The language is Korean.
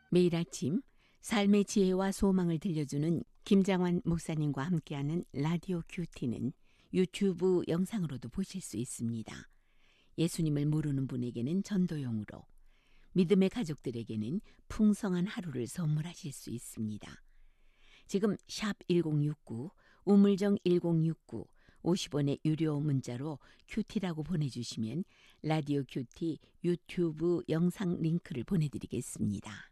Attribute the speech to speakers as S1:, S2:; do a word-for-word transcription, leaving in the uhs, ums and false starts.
S1: 매일 아침 삶의 지혜와 소망을 들려주는 김장환 목사님과 함께하는 라디오 큐티는 유튜브 영상으로도 보실 수 있습니다. 예수님을 모르는 분에게는 전도용으로, 믿음의 가족들에게는 풍성한 하루를 선물하실 수 있습니다. 지금 샵 일공육구, 우물정 일공육구, 오십 원의 유료 문자로 큐티라고 보내주시면 라디오 큐티 유튜브 영상 링크를 보내드리겠습니다.